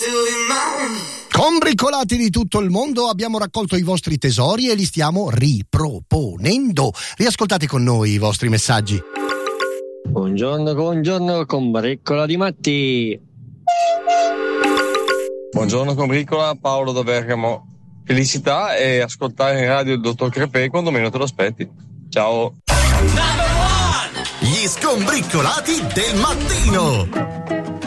Combricolati di tutto il mondo, abbiamo raccolto i vostri tesori e li stiamo riproponendo. Riascoltate con noi i vostri messaggi. Buongiorno, combricola di Matti. Buongiorno combricola, Paolo da Bergamo. Felicità e ascoltare in radio il dottor Crepè quando meno te lo aspetti. Ciao. Gli scombricolati del mattino.